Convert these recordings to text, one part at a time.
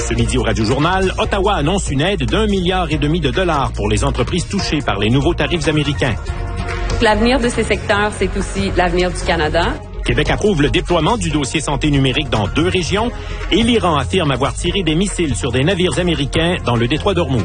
Ce midi au Radio-Journal, Ottawa annonce une aide d'1,5 milliard de dollars pour les entreprises touchées par les nouveaux tarifs américains. L'avenir de ces secteurs, c'est aussi l'avenir du Canada. Québec approuve le déploiement du dossier santé numérique dans 2 régions et l'Iran affirme avoir tiré des missiles sur des navires américains dans le détroit d'Ormuz.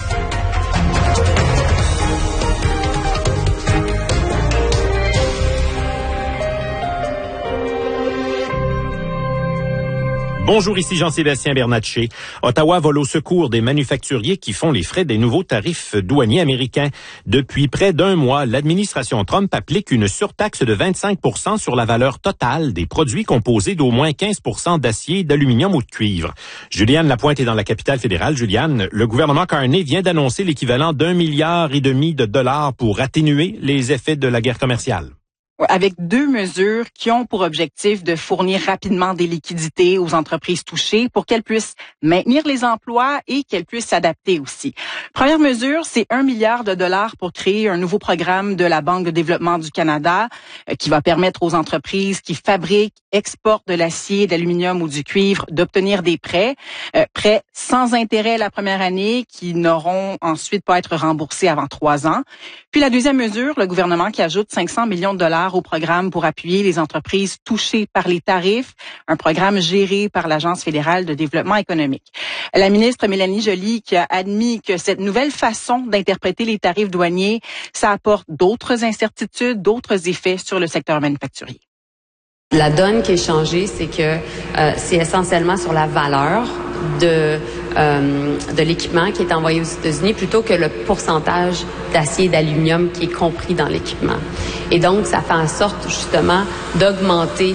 Bonjour, ici Jean-Sébastien Bernatchez. Ottawa vole au secours des manufacturiers qui font les frais des nouveaux tarifs douaniers américains. Depuis près d'1 mois, l'administration Trump applique une surtaxe de 25 % sur la valeur totale des produits composés d'au moins 15 % d'acier, d'aluminium ou de cuivre. Juliane Lapointe est dans la capitale fédérale. Juliane, le gouvernement Carney vient d'annoncer l'équivalent d'1,5 milliard de dollars pour atténuer les effets de la guerre commerciale. Avec 2 mesures qui ont pour objectif de fournir rapidement des liquidités aux entreprises touchées pour qu'elles puissent maintenir les emplois et qu'elles puissent s'adapter aussi. Première mesure, c'est 1 milliard de dollars pour créer un nouveau programme de la Banque de développement du Canada qui va permettre aux entreprises qui fabriquent, exportent de l'acier, d'aluminium ou du cuivre d'obtenir des prêts sans intérêt la première année qui n'auront ensuite pas à être remboursés avant 3 ans. Puis la deuxième mesure, le gouvernement qui ajoute 500 millions de dollars au programme pour appuyer les entreprises touchées par les tarifs, un programme géré par l'Agence fédérale de développement économique. La ministre Mélanie Joly qui a admis que cette nouvelle façon d'interpréter les tarifs douaniers, ça apporte d'autres incertitudes, d'autres effets sur le secteur manufacturier. La donne qui est changée, c'est que c'est essentiellement sur la valeur de l'équipement qui est envoyé aux États-Unis plutôt que le pourcentage d'acier et d'aluminium qui est compris dans l'équipement. Et donc, ça fait en sorte justement d'augmenter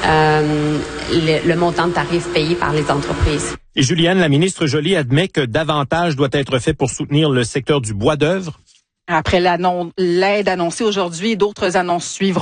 le montant de tarifs payés par les entreprises. Et Juliane, la ministre Joly admet que davantage doit être fait pour soutenir le secteur du bois d'œuvre. Après l'aide annoncée aujourd'hui, d'autres annonces suivront.